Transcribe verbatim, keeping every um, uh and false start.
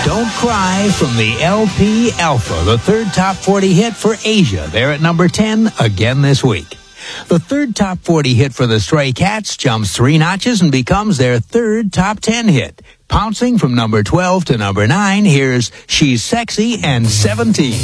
Don't Cry from the L P Alpha, the third top forty hit for Asia. They're at number ten again this week. The third top forty hit for the Stray Cats jumps three notches and becomes their third top ten hit. Pouncing from number twelve to number nine, here's She's Sexy and seventeen.